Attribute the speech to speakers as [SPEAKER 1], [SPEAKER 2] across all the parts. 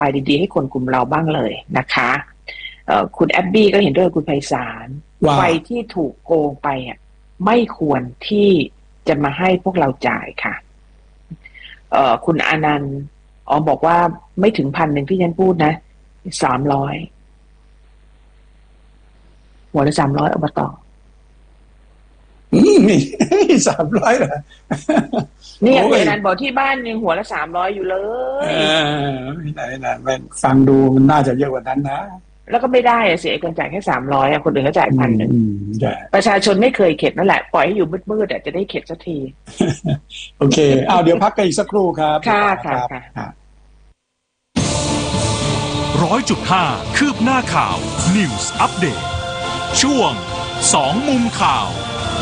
[SPEAKER 1] ไปดีๆให้คนกลุ่มเราบ้างเลยนะคะคุณแอบบี้ก็เห็นด้วยคุณไพศาลไฟที่ถูกโกงไปอ่ะไม่ควรที่จะมาให้พวกเราจ่ายค่ะคุณอานันต์บอกว่าไม่ถึง1,000ที่ฉันพูดนะ300หัวละ300อบต.
[SPEAKER 2] นี่300เหรอ
[SPEAKER 1] เนี่ยคุณอานันต์บอกที่บ้านยังหัวละ300อยู่เลย
[SPEAKER 2] ไม่ได้นะมันฟังดูมันน่าจะเยอะกว่านั้นนะ
[SPEAKER 1] แล้วก็ไม่ได้เสียคนจ่ายแค่300คนอื่นเขาจ่าย1,000ประชาชนไม่เคยเข็ดนั่นแหละปล่อยให้อยู่มืดๆจะได้เข็ดสักที
[SPEAKER 2] โอเคเดี๋ยวพักกันอีกสักครู่ครับ
[SPEAKER 1] ค่ะ
[SPEAKER 3] 100.5 คืบหน้าข่าว News Update ช่วง2มุมข่าว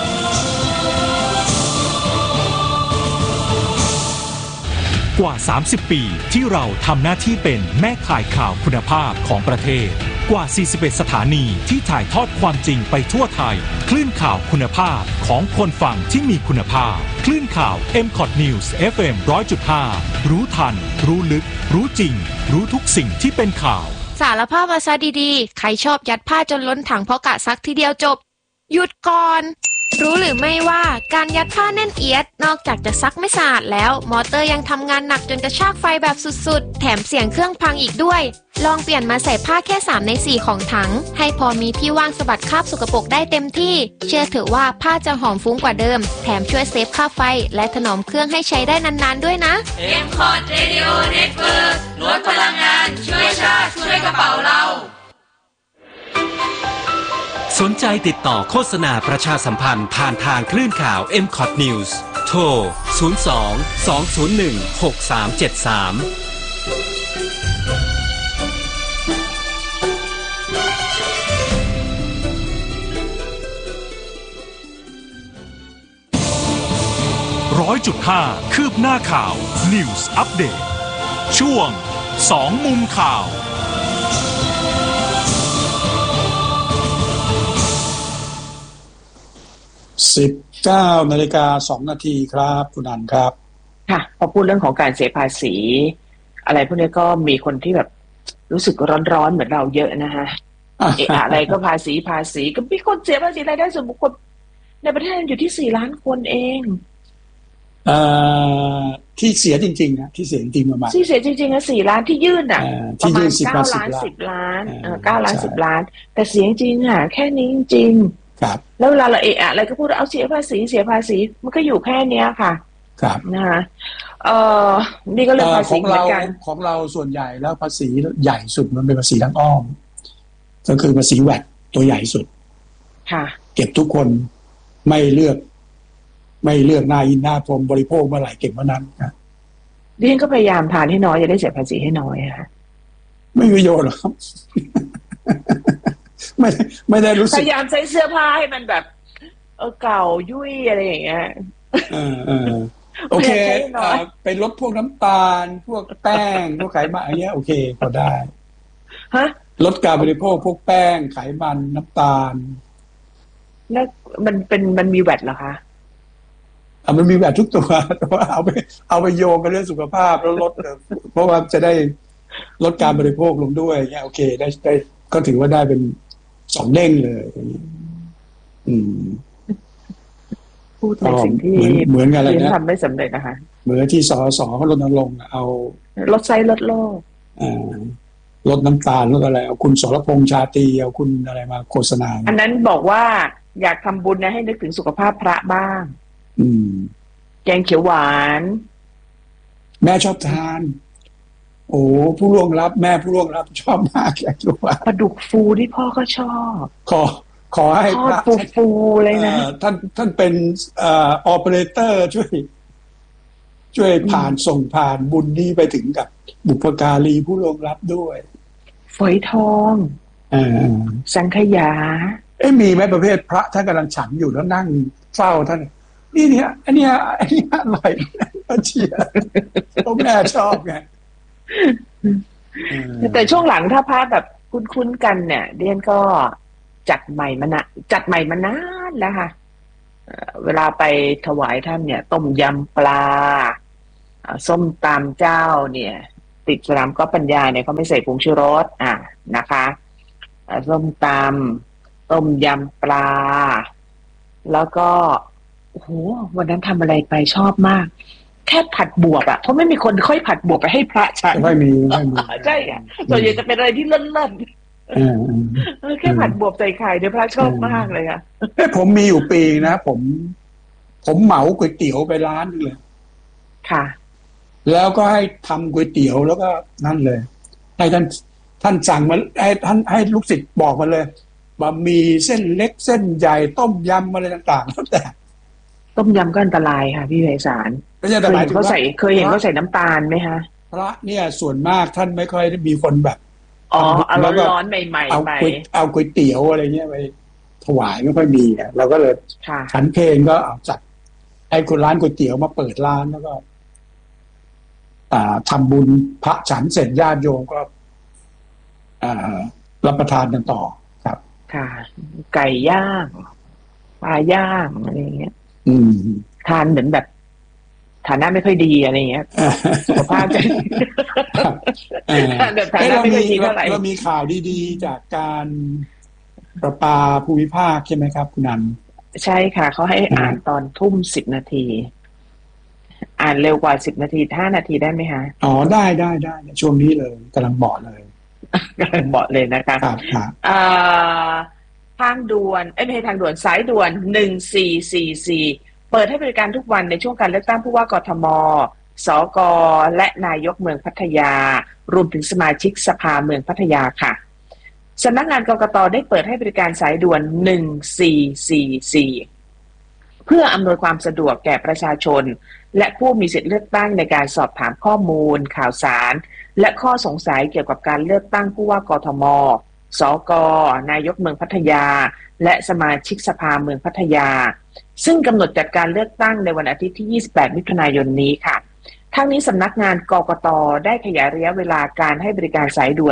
[SPEAKER 3] กว่า30ปีที่เราทำหน้าที่เป็นแม่ข่ายข่าวคุณภาพของประเทศกว่า41สถานีที่ถ่ายทอดความจริงไปทั่วไทยคลื่นข่าวคุณภาพของคนฟังที่มีคุณภาพคลื่นข่าว MCOT News FM 100.5 รู้ทันรู้ลึกรู้จริงรู้ทุกสิ่งที่เป็นข่าว
[SPEAKER 4] สารภาพมาซะดีๆใครชอบยัดผ้าจนล้นถังเพราะกะซักทีเดียวจบหยุดก่อนรู้หรือไม่ว่าการยัดผ้าแน่นเอียดนอกจากจะซักไม่สะอาดแล้วมอเตอร์ยังทำงานหนักจนกระชากไฟแบบสุดๆแถมเสียงเครื่องพังอีกด้วยลองเปลี่ยนมาใส่ผ้าแค่3ใน4ของถังให้พอมีที่ว่างสะบัดคราบสกปรกได้เต็มที่เชื่อเถอะว่าผ้าจะหอมฟุ้งกว่าเดิมแถมช่วยเซฟค่าไฟและถนอมเครื่องให้ใช้ได้นานๆด้วยนะ
[SPEAKER 5] MCOT Radio Network ลดพลังงานช่วยชาติช่วยกระเป๋าเรา
[SPEAKER 6] สนใจติดต่อโฆษณาประชาสัมพันธ์ผ่านทางคลื่นข่าว MCOT News โทร
[SPEAKER 3] 100.5 คืบหน้าข่าว News Update ช่วง2มุมข่าว
[SPEAKER 2] 19:02 ครับคุณอันครับ
[SPEAKER 1] ค่ะพอพูดเรื่องของการเสียภาษีอะไรพวกนี้ก็มีคนที่แบบรู้สึกร้อนๆเหมือนเราเยอะนะฮะอะไรก็ภาษีก็มีคนเสียภาษีรายได้ส่วนบุคคลในประเทศอยู่ที่4 ล้านคนเอง
[SPEAKER 2] ที่เสียจริงๆนะที่เสียจริงประมาณ
[SPEAKER 1] ที่เสียจริงๆ4 ล้านที่ยื่นประมาณ9 ล้าน 10 ล้าน9 ล้าน 10 ล้านแต่เสียจริงแค่นี้จริง
[SPEAKER 2] ครับ
[SPEAKER 1] แล้วเวลาเราอะไรก็พูดเอาเสียภาษีมันก็อยู่แค่เนี้ยค่ะ
[SPEAKER 2] ครับ
[SPEAKER 1] นะคะนี่ก็เรื่องภาษีเหมือนกัน
[SPEAKER 2] ของเราส่วนใหญ่แล้วภาษีใหญ่สุดมันเป็นภาษีทางอ้อมก็คือภาษีแวตตัวใหญ่สุด
[SPEAKER 1] ค่ะ
[SPEAKER 2] เก็บทุกคนไม่เลือกหน้าอินหน้าพรมบริโภคเมื่อไหร่เก็บเมื่อนั้นครับ
[SPEAKER 1] ดิฉันก็พยายามทานให้น้อยจะได้เสียภาษีให้น้อยค่ะ
[SPEAKER 2] ไม่มีประโยชน์หรอกครับไม่ได้รู้สึก
[SPEAKER 1] พยายามใช้เสื้อผ้าให้มันแบบเก่ายุ่ยอะไรอย่างเงี้ย
[SPEAKER 2] โอเคเป็นลดพวกน้ำตาลพวกแป้งพวกไขมันอะไรเงี้ยโอเคพอได้ลดการบริโภคพวกแป้งไขมันน้ำตาล
[SPEAKER 1] แล้วมันมีแวตเหรอคะ
[SPEAKER 2] มันมีแวตทุกตัวแต่ว่าเอาไปโยงกับเรื่องสุขภาพแล้วลดเพราะว่าจะได้ลดการบริโภคลงด้วยเงี้ยโอเคได้ก็ถือว่าได้เป็น2 เด้งเลย
[SPEAKER 1] พูดในสิ่งที่
[SPEAKER 2] เหมือนกันเลยนะ
[SPEAKER 1] ทำไม่สำเร็จนะคะ
[SPEAKER 2] เหมือนที่สสเขารณรงค์เอา
[SPEAKER 1] ลดไซส์ลดโลก
[SPEAKER 2] ลดน้ำตาลลดอะไรเอาคุณสรพงษ์ชาตรีเอาคุณอะไรมาโฆษณา
[SPEAKER 1] อันนั้นบอกว่าอยากทำบุญนะให้นึกถึงสุขภาพพระบ้างแกงเขียวหวาน
[SPEAKER 2] แม่ชอบทานโอ้ผู้ล่วงลับแม่ผู้ล่วงลับชอบมากแกงเขียวหวาน
[SPEAKER 1] ปลาดุกฟูที่พ่อก็ชอบ
[SPEAKER 2] ขอให้
[SPEAKER 1] พระฟูเลยนะ
[SPEAKER 2] ท่านเป็นออเปอเรเตอร์ช่วยผ่านบุญนี้ไปถึงกับบุพการีผู้ล่วงลับด้วย
[SPEAKER 1] ฝอยทองสังขยา
[SPEAKER 2] มีไหมประเภทพระท่านกำลังฉันอยู่แล้วนั่งเฝ้าท่านเนี่ยอันนี้อร่อยเชียร์พ่อแม่ชอบไง
[SPEAKER 1] แต่ช่วงหลังถ้าพระแบบคุ้นๆกันเนี่ยเดียนก็จัดใหม่มานานแล้วค่ะเวลาไปถวายท่านเนี่ยต้มยำปลาส้มตำเจ้าเนี่ยติดสนามกอล์ฟปัญญาเนี่ยเขาไม่ใส่ผงชูรสนะคะส้มตำต้มยำปลาแล้วก็โอ้โหวันนั้นทำอะไรไปชอบมากแค่ผัดบวบเพราะไม่มีคนค่อยผัดบวบไปให้พระฉัน
[SPEAKER 2] ไม่มี
[SPEAKER 1] ใช่ค่ะส่วนใหญ่จะเป็นอะไรที่เล่นๆแค่ผัดบวบใส่ไข่เดี๋ยวพระชอบมากเลยค่ะ
[SPEAKER 2] ผมมีอยู่ปีนะผมเหมาก๋วยเตี๋ยวไปร้านนึงเลย
[SPEAKER 1] ค่ะ
[SPEAKER 2] แล้วก็ให้ทำก๋วยเตี๋ยวแล้วก็นั่นเลยให้ท่านสั่งมาให้ลูกศิษย์บอกมาเลยบะหมี่เส้นเล็กเส้นใหญ่ต้มยำอะไรต่างๆแล้วแต่
[SPEAKER 1] ต้มยำก็อันตรายค่ะพี่ไพศาลเคยเห็นเขาใส่น้ำตาลไหมคะ
[SPEAKER 2] พระเนี่ยส่วนมากท่านไม่ค่อยได้มีคนแบบ
[SPEAKER 1] เอาร้อนๆใหม่ๆ
[SPEAKER 2] เอาก๋วยเตี๋ยวอะไรเงี้ยไปถวายไม่ค่อยมีเราก็เลยฉันเพลงก็เอาจัดให้คนร้านก๋วยเตี๋ยวมาเปิดร้านแล้วก็ทำบุญพระฉันเสร็จญาติโยมก็รับประทานกันต่อครับ
[SPEAKER 1] ค่ะไก่ย่างปลาย่างอะไรเงี้ยทานเหมือนแบบฐานะไม่ค่อยดีอะไรเงี้ยสุขภาพจะ
[SPEAKER 2] ฐานะไม่ค่อยดีเท่าไหร่เรามีข่าวดีๆจากการประปาภูมิภาคใช่ไหมครับคุณนัน
[SPEAKER 1] ใช่ค่ะเขาให้อ่านตอนทุ่ม10 นาทีอ่านเร็วกว่า10 นาที5 นาทีได้ไหมคะ
[SPEAKER 2] อ๋อได้ช่วงนี้เลยกำลังเหมาะเลย
[SPEAKER 1] นะคะทางด่วนไม่ใช่ทางด่วนสายด่วน1444เปิดให้บริการทุกวันในช่วงการเลือกตั้งผู้ว่ากทมสกและนายกเมืองพัทยารวมถึงสมาชิกสภาเมืองพัทยาค่ะสำนักงานกกต.ได้เปิดให้บริการสายด่วน1444เพื่ออำนวยความสะดวกแก่ประชาชนและผู้มีสิทธิเลือกตั้งในการสอบถามข้อมูลข่าวสารและข้อสงสัยเกี่ยวกับการเลือกตั้งผู้ว่ากทมสกนายกเมืองพัทยาและสมาชิกสภาเมืองพัทยาซึ่งกำหนดจัดการเลือกตั้งในวันอาทิตย์ที่28มิถุนายนนี้ค่ะทั้งนี้สำนักงานกกต.ได้ขยายระยะเวลาการให้บริการสายด่วน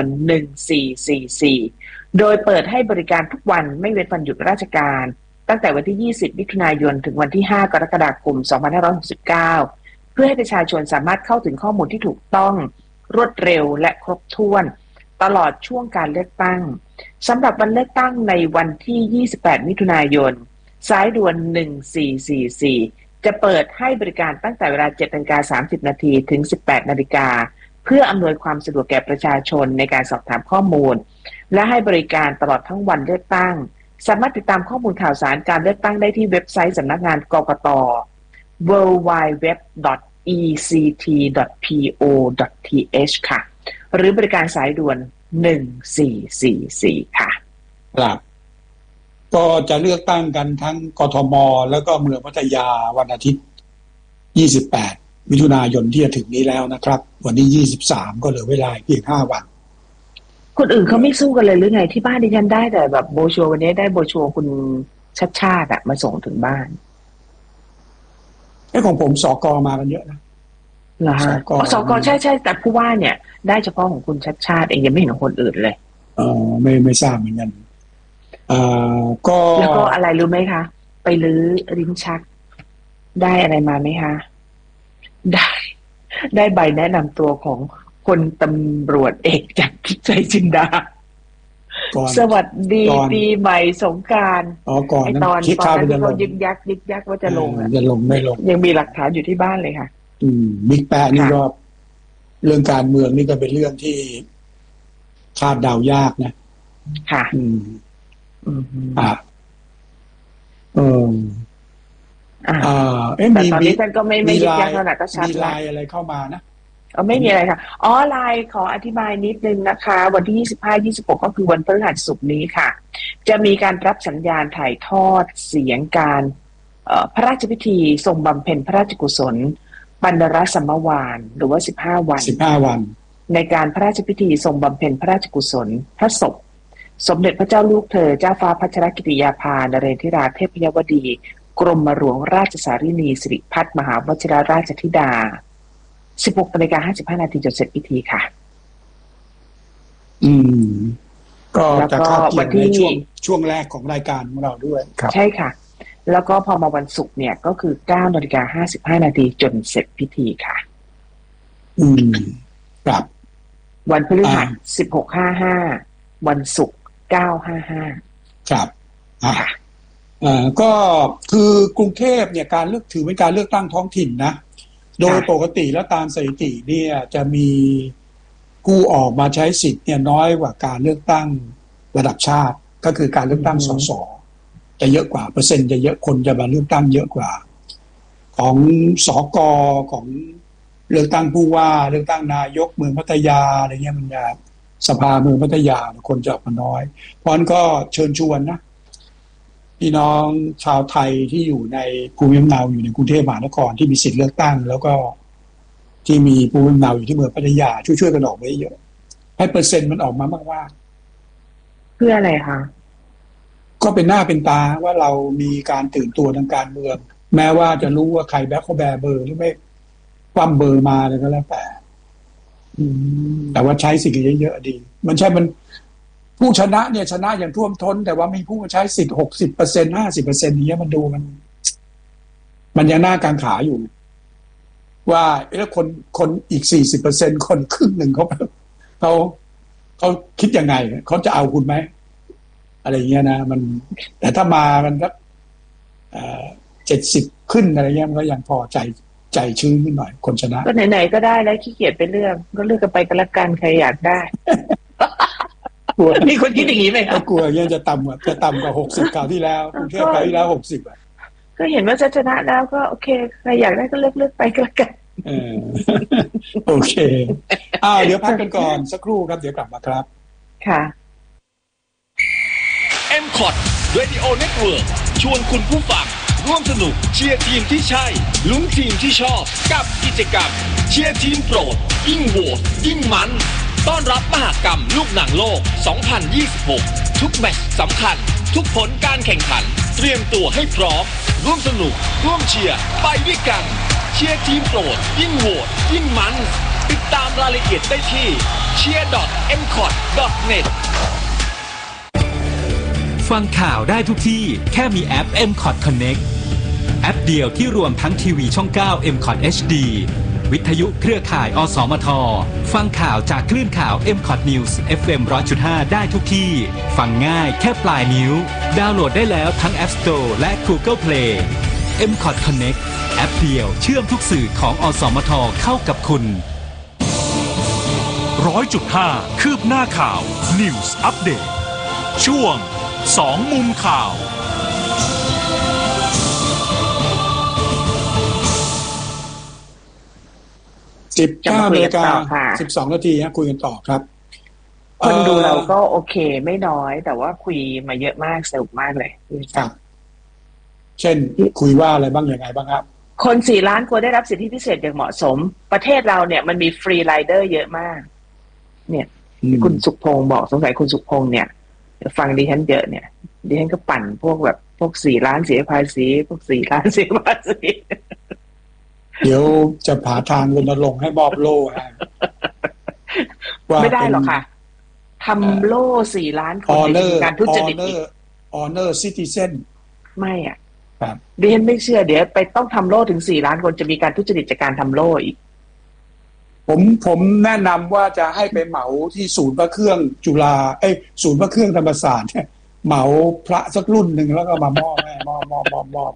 [SPEAKER 1] 1444โดยเปิดให้บริการทุกวันไม่เว้นวันหยุดราชการตั้งแต่วันที่20มิถุนายนถึงวันที่5กรกฎาคม2569เพื่อให้ประชาชนสามารถเข้าถึงข้อมูลที่ถูกต้องรวดเร็วและครบถ้วนตลอดช่วงการเลือกตั้งสำหรับวันเลือกตั้งในวันที่28มิถุนายนสายด่วน1444จะเปิดให้บริการตั้งแต่เวลา 7:30 นาทีถึง 18 นาฬิกาเพื่ออำนวยความสะดวกแก่ประชาชนในการสอบถามข้อมูลและให้บริการตลอดทั้งวันเลือกตั้งสามารถติดตามข้อมูลข่าวสารการเลือกตั้งได้ที่เว็บไซต์สำนักงานกกต. www.ect.po.th ค่ะหรือบริการสายด่วน1444ค่ะ
[SPEAKER 2] ครับก็จะเลือกตั้งกันทั้งกทมแล้วก็เมืองพัทยาวันอาทิตย์28มิถุนายนที่จะถึงนี้แล้วนะครับวันที่23ก็เหลือเวลาเพียง5 วัน
[SPEAKER 1] คนอื่นเขาไม่สู้กันเลยหรือไงที่บ้านดิฉันได้แต่แบบโบชัววันนี้ได้โบชัวคุณชัดชาติมาส่งถึงบ้าน
[SPEAKER 2] ของผมสกมากันเยอะนะ
[SPEAKER 1] เหรอฮะสกใช่แต่ผู้ว่าเนี่ยได้เฉพาะของคุณชัดชาติเองยังไม่เห็นของคนอื่นเลย
[SPEAKER 2] ไม่ทราบเหมือนกันก็
[SPEAKER 1] แล้วก็อะไรรู้ไหมคะไปลื้อลิ้นชักได้อะไรมาไหมคะได้ใบแนะนำตัวของพลตำรวจเอกจากทิพย์ใจจินดาสวัสดีปีใหม่สงกรานต์
[SPEAKER 2] ก่อน
[SPEAKER 1] ตอนที่เขายึกยักว่าจะลง
[SPEAKER 2] จะลงไม่ลง
[SPEAKER 1] ยังมีหลักฐานอยู่ที่บ้านเลยค่ะ
[SPEAKER 2] บิ๊กแปะนี่ก็เรื่องการเมืองนี่ก็เป็นเรื่องที่คาดเดายากนะ
[SPEAKER 1] ค่ะแต่ตอนนี้ท่านก็ไม่ยึกยักขนาดก็ชัด
[SPEAKER 2] มีไลน์อะไรเข้ามานะ
[SPEAKER 1] ไม่มีอะไรค่ะไลน์ขออธิบายนิดนึงนะคะวันที่25-26ก็คือวันพฤหัสศุกร์นี้ค่ะจะมีการรับสัญญาณถ่ายทอดเสียงการพระราชพิธีทรงบำเพ็ญพระราชกุศลปัณณรสัมมวาลหรือว่า15 วันในการพระราชพิธีทรงบำเพ็ญพระราชกุศลพระศพสมเด็จพระเจ้าลูกเธอเจ้าฟ้าพัชรกิติยาภานเรนทิราเทพยวดีกรมหลวงราชสารินีสิริพัฒน์มหาวชิรราชธิดา16:55 นาทีจนเสร็จพิธีค่ะ
[SPEAKER 2] ก็จะคาดเกี่ยวในช่วงแรกของรายการของเราด้วย
[SPEAKER 1] ครับใช่ค่ะแล้วก็พอมาวันศุกร์เนี่ยก็คือ 9:55 นาทีจนเสร็จพิธีค่ะ
[SPEAKER 2] ครับ
[SPEAKER 1] วันพฤหัส16:55วันศุกร์9:55
[SPEAKER 2] ครับก็คือกรุงเทพเนี่ยการถือเป็นการเลือกตั้งท้องถิ่นนะโดยปกติแล้วตามสถิติเนี่ยจะมีผู้ออกมาใช้สิทธิ์เนี่ยน้อยกว่าการเลือกตั้งระดับชาติก็คือการเลือกตั้งสสจะเยอะกว่าเปอร์เซ็นต์จะเยอะคนจะมาเลือกตั้งเยอะกว่าของสกของเลือกตั้งผู้ว่าเลือกตั้งนายกเมืองพัทยาอะไรเงี้ยมันจะสภาเมืองพัทยาคนจะออกมาน้อยเพราะฉะนั้นก็เชิญชวนนะพี่น้องชาวไทยที่อยู่ในภูมิลำเนาอยู่ในกรุงเทพมหานครที่มีสิทธิ์เลือกตั้งแล้วก็ที่มีภูมิลำเนาอยู่ที่เมืองพัทยาช่วยๆกันออกไปเยอะให้เปอร์เซ็นต์มันออกมามาก
[SPEAKER 1] ๆเพื่ออะไรคะ
[SPEAKER 2] ก็เป็นหน้าเป็นตาว่าเรามีการตื่นตัวทางการเมืองแม้ว่าจะรู้ว่าใครแบ็คเขาแบร์เบอร์หรือไม่คว่ำเบอร์มาอะไรก็แล้วแต่ว่าใช้สิทธิ์เยอะๆดีมันใช่มันผู้ชนะเนี่ยชนะอย่างท่วมท้นแต่ว่ามีผู้มาใช้สิทธิ์60% 50%นี้มันดูมันยังหน้ากังขาอยู่ว่าแล้วคนอีก40%คนครึ่งหนึ่งเขาคิดยังไงเขาจะเอาคุณไหมอะไรเงี้ยนะมันแต่ถ้ามามันสัก70ขึ้นอะไรเงี้ยมันก็ยังพอใจชื้นขึ้นหน่อยคนชนะ
[SPEAKER 1] ก็ไหนๆก็ได้แล้วขี้เกียจไปเลือกก็เลือกกันไปกันละกันใครอยากได้กลัวมีคนคิดอย่างนี้ไหมครับ
[SPEAKER 2] กลัวเงี้ยจะต่ำกว่า60คราวที่แล้วกรุงเทพคราวที่แล้ว60
[SPEAKER 1] ก็เห็นว่าจะชนะแล้วก็โอเคใครอยากได้ก็เลือกไปกันละกัน
[SPEAKER 2] โอเคเดี๋ยวพักกันก่อนสักครู่ครับเดี๋ยวกลับมาครับ
[SPEAKER 1] ค่ะ
[SPEAKER 7] M-Cot Radio Network ชวนคุณผู้ฟังร่วมสนุกเชียร์ทีมที่ใช่ลุ้นทีมที่ชอบกับกิจกรรมเชียร์ทีมโปรดยิ่งโหวตยิ่งมันต้อนรับมหกรรมลูกหนังโลก 2026 ทุกแมตช์สำคัญทุกผลการแข่งขันเตรียมตัวให้พร้อมร่วมสนุกร่วมเชียร์ไปด้วยกันเชียร์ทีมโปรดยิ่งโหวตยิ่งมันติดตามรายละเอียดได้ที่ cheer.mcot.net
[SPEAKER 3] ฟังข่าวได้ทุกที่แค่มีแอป M-Cot Connect แอปเดียวที่รวมทั้งทีวีช่อง 9 M-Cot HD วิทยุเครือข่ายอสมทฟังข่าวจากคลื่นข่าว M-Cot News FM 100.5 ได้ทุกที่ฟังง่ายแค่ปลายนิ้วดาวน์โหลดได้แล้วทั้ง App Store และ Google Play M-Cot Connect แอปเดียวเชื่อมทุกสื่อของอสมทเข้ากับคุณ 100.5 คืบหน้าข่าว News Update ช่วง2มุมข่าว
[SPEAKER 2] 19 นาฬิกา 12 นาทีคุยกันต่อครับ
[SPEAKER 1] คนดูเราก็โอเคไม่น้อยแต่ว่าคุยมาเยอะมากสนุกมากเลย
[SPEAKER 2] ครับเช่นคุยว่าอะไรบ้างยังไงบ้างครับ
[SPEAKER 1] คน4 ล้านควรได้รับสิทธิพิเศษอย่างเหมาะสมประเทศเราเนี่ยมันมีฟรีไรเดอร์เยอะมากเนี่ยคุณสุขพงศ์บอกสงสัยคุณสุขพงศ์เนี่ยฟังดิฉันเยอะเนี่ยดิฉันก็ปั่นพวก4 ล้านเสียภาษีพวก4 ล้านเสียภาษี
[SPEAKER 2] เดี๋ยวจะผาทางรณรงค์ให้มอบโล่
[SPEAKER 1] ไม่ได้หรอกค่ะทำโล่4 ล้านคนในการทุจริต
[SPEAKER 2] honor citizen
[SPEAKER 1] ไม่อ่ะดิฉันไม่เชื่อเดี๋ยวไปต้องทำโล่ถึง4 ล้านคนจะมีการทุจริตจากการทำโล่อีก
[SPEAKER 2] ผมแนะนำว่าจะให้ไปเหมาที่ศูนย์พระเครื่องจุฬาศูนย์พระเครื่องธรรมศาสตร์เหมาพระสักรุ่นหนึ่งแล้วก็มามอบ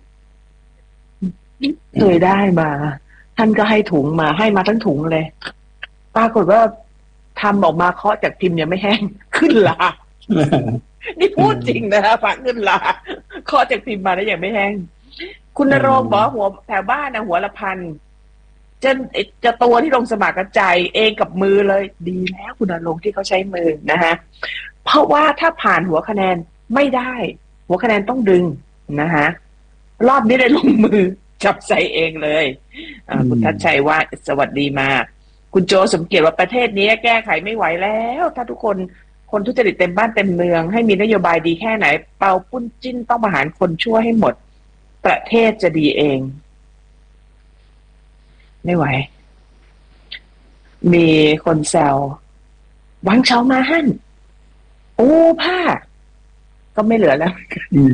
[SPEAKER 1] เคยได้มาท่านก็ให้ถุงมาให้มาทั้งถุงเลยปรากฏว่าทำออกมาเคาะจากพิมพ์ยังไม่แห้งขึ้นลา นี่พูดจริงนะฝากขึ้นลาเคาะจากพิมพ์มาแล้วยังไม่แห้งคุณณรงค์บอกหัวแถวบ้านนะหัวละพันจะตัวที่ลงสมัครกระจายเองกับมือเลยดีแล้วคุณณรงค์ที่เขาใช้มือนะฮะเพราะว่าถ้าผ่านหัวคะแนนไม่ได้หัวคะแนนต้องดึงนะฮะรอบนี้ได้ลงมือจับใส่เองเลยคุณทัชชัยว่าสวัสดีมาคุณโจสมเกียรติว่าประเทศนี้แก้ไขไม่ไหวแล้วถ้าทุกคนทุจริตเต็มบ้านเต็มเมืองให้มีนโยบายดีแค่ไหนเป่าปุ้นจิ้นต้องประหารคนชั่วให้หมดประเทศจะดีเองไม่ไหวมีคนแซววังเฉามาหั่นโอ้ผ้าก็ไม่เหลือแล้ว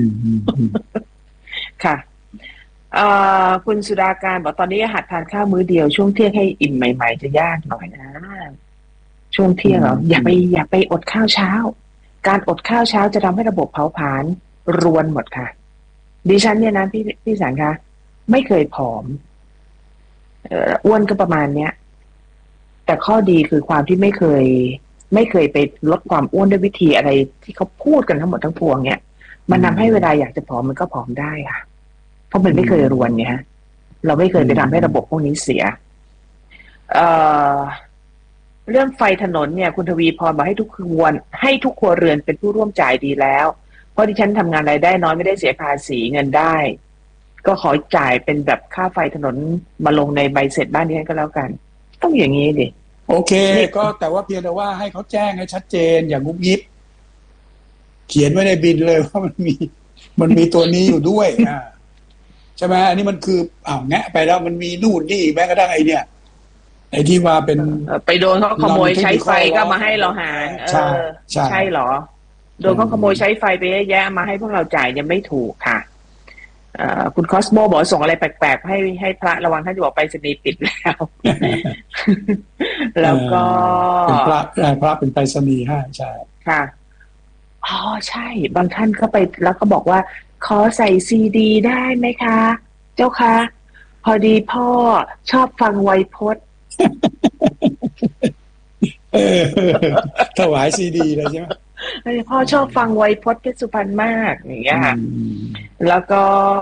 [SPEAKER 1] ค่ะคุณสุดาการบอกตอนนี้หัดทานข้าวมื้อเดียวช่วงเที่ยงให้อิ่มใหม่ๆจะยากหน่อยนะช่วงเที่ยงเหรออย่าไปอดข้าวเช้าการอดข้าวเช้าจะทำให้ระบบเผาผลาญรวนหมดค่ะดิฉันเนี่ยนะพี่สันคะไม่เคยผอมอ้วนก็ประมาณเนี้ยแต่ข้อดีคือความที่ไม่เคยไปลดความอ้วนด้วยวิธีอะไรที่เขาพูดกันทั้งหมดทั้งปวงเนี่ยมันทำให้เวลาอยากจะผอมมันก็ผอมได้ค่ะเพราะมันไม่เคยรวนเนี่ยฮะเราไม่เคยไปทำให้ระบบพวกนี้เสียเรื่องไฟถนนเนี่ยคุณทวีพรบอกให้ทุกครัวเรือนเป็นผู้ร่วมจ่ายดีแล้วเพราะดิฉันทำงานรายได้น้อยไม่ได้เสียภาษีเงินได้ก็ขอจ่ายเป็นแบบค่าไฟถนนมาลงในใบเสร็จบ้านนี้ก็แล้วกันต้องอย่างนี้ดิ
[SPEAKER 2] โอเคก็แต่ว่าเพียงแต่ว่าให้เขาแจ้งให้ชัดเจนอย่างงุบยิบเขียนไว้ในบินเลยว่ามันมีตัวนี้อยู่ด้วยใช่ไหมอันนี้มันคือแงะไปแล้วมันมีนู่นนี่แม้กระทั่งไอเนี่ยไอ้ที่ว่าเป็น
[SPEAKER 1] ไปโดนเขาขโมยใช้ไฟก็มาให้เราหารใช่เหรอโดนเขาขโมยใช้ไฟไปเยอะแยะมาให้พวกเราจ่ายยังไม่ถูกค่ะคุณคอสโมบอกส่งอะไรแปลกๆให้พระระวังท่านจะบอกไปสนีปิดแล้วแล้วก็
[SPEAKER 2] เป็นพระเป็นไปรษณีย์ใช่
[SPEAKER 1] ค่ะอ๋อใช่บางท่านก็ไปแล้วก็บอกว่าขอใส่ซีดีได้ไหมคะเจ้าคะพอดีพ่อชอบฟังไวยพจน์
[SPEAKER 2] ถวายซีดีเลยใช่ไหม
[SPEAKER 1] พ่อชอบฟังไวยพจน์เพชรสุพรรณมากอย่างเงี้ยค่ะแล้วก็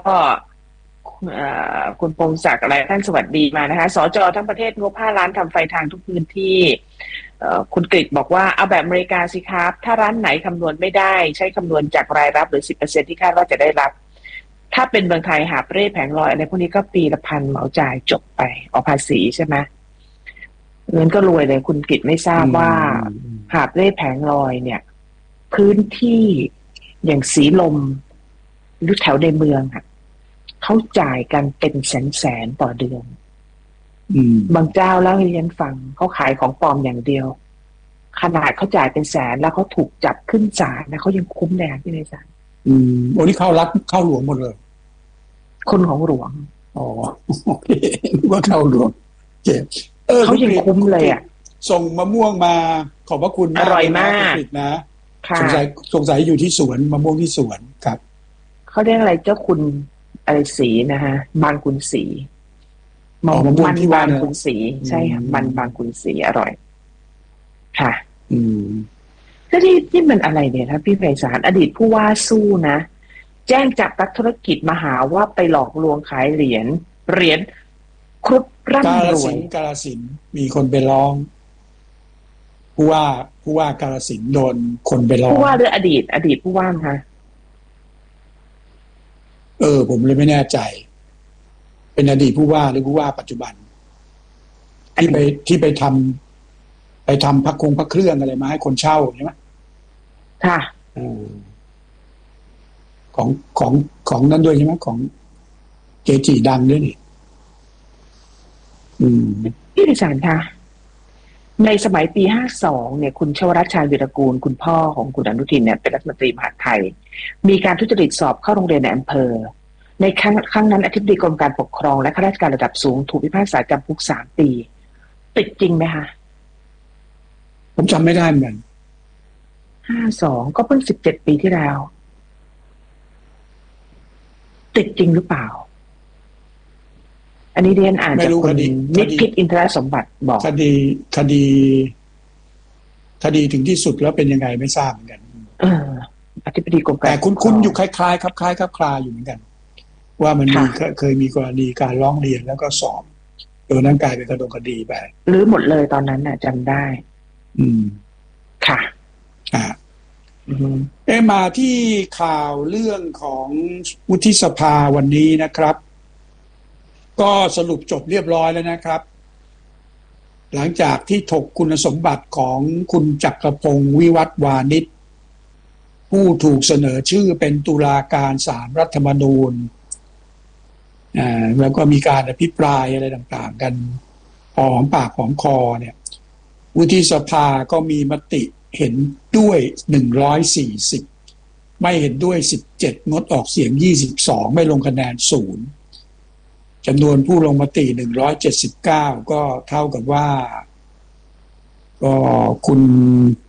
[SPEAKER 1] คุณพงศักดิ์อะไรท่านสวัสดีมานะคะสจทั้งประเทศงบ5 ล้านทำไฟทางทุกพื้นที่คุณกฤษบอกว่าเอาแบบอเมริกาสิครับถ้าร้านไหนคำนวณไม่ได้ใช้คำนวณจากรายรับหรือ 10% ที่คาดว่าจะได้รับถ้าเป็นเมืองไทยหาบเร่แผงลอยอะไรพวกนี้ก็ปีละ1,000เหมาจ่ายจบไปออกภาษีใช่ไหมเงินก็รวยเลยคุณกฤษไม่ทราบว่าหาบเร่แผงลอยเนี่ยพื้นที่อย่างสีลมหรือแถวในเมืองอ่ะเขาจ่ายกันเป็นแสนต่อเดือนบางเจ้าแล้วให้ฉันฟังเขาขายของปลอมอย่างเดียวขนาดเขาจ่ายเป็นแสนแล้วเขาถูกจับขึ้นศาลนะเขายังคุ้มแรงที่ในศาล
[SPEAKER 2] โอ้นี่เข้ารัฐเข้าหลวงหมดเลย
[SPEAKER 1] คนของหลวง
[SPEAKER 2] อ๋อโอเคว่าเข้าหลวงเจ็บ
[SPEAKER 1] เขายังคุ้มเลยอ่ะ
[SPEAKER 2] ส่งมะม่วงมาขอบพระคุณ
[SPEAKER 1] อร่อยมาก
[SPEAKER 2] นะสงสัยอยู่ที่สวนมะม่วงที่สวนครับ
[SPEAKER 1] เขาเรียกอะไรเจ้าคุณอะไรสีนะฮะบางคุณสีมันบางคุณสีใช่ค่ะมันบางคุณสีอร่อยค่ะแล้วที่มันอะไรเนี่ยนะพี่ไพศาลอดีตผู้ว่าสู้นะแจ้งจับนักธุรกิจมาหาว่าไปหลอกลวงขายเหรียญครุฑร่ำรวย
[SPEAKER 2] กาฬสินธุ์มีคนไปร้องผู้ว่ากาฬสินธุ์โดนคนไปร้อง
[SPEAKER 1] ผู้ว่าหรืออดีตผู้ว่าคะ
[SPEAKER 2] ผมเลยไม่แน่ใจเป็นอดีตผู้ว่าหรือผู้ว่าปัจจุบันที่ไปทำพักเครื่องอะไรมาให้คนเช่าใช่ไหม
[SPEAKER 1] ค่ะ
[SPEAKER 2] ของนั้นด้วยใช่ไหมของเกจิดังด้วยนี่
[SPEAKER 1] พี่ดิฉันค่ะในสมัยปี52เนี่ยคุณชวรัช ชาญวีรกูลคุณพ่อของคุณอนุทินเนี่ยเป็นรัฐมนตรีมหาดไทยมีการทุจริตสอบเข้าโรงเรียนในอำเภอในครั้งนั้นอธิบดีกรมการปกครองและข้าราชการระดับสูงถูกพิพากษาจำคุก3 ปีติดจริงไหมคะ
[SPEAKER 2] ผมจำไม่ได้เหมือน
[SPEAKER 1] 52ก็เพิ่ง17 ปีที่แล้วติดจริงหรือเปล่าอันนี้เรียนอ่านจากคุณนิพิษอินทรสมบัติบอก
[SPEAKER 2] คดีถึงที่สุดแล้วเป็นยังไงไม่ทราบเหมือนกัน
[SPEAKER 1] อธิบดีกรมการ
[SPEAKER 2] แต่คุ้นอยู่คล้ายๆครับคล้ายครับคลาอยู่เหมือนกันว่ามันมีเคยมีกรณีการร้องเรียนแล้วก็สอบนั้นกลายเป็นคดีไป
[SPEAKER 1] หรือหมดเลยตอนนั้นน่ะจำได้ค่ะ
[SPEAKER 2] มาที่ข่าวเรื่องของวุฒิสภาวันนี้นะครับก็สรุปจบเรียบร้อยแล้วนะครับหลังจากที่ถกคุณสมบัติของคุณจักรพงศ์วิวัฒน์วานิชผู้ถูกเสนอชื่อเป็นตุลาการศาลรัฐธรรมนูญแล้วก็มีการอภิปรายอะไรต่างๆกันหอมปากหอมคอเนี่ยวุฒิสภาก็มีมติเห็นด้วย140ไม่เห็นด้วย17งดออกเสียง22ไม่ลงคะแนน0จำนวนผู้ลงมติ179ก็เท่ากับว่าก็คุณ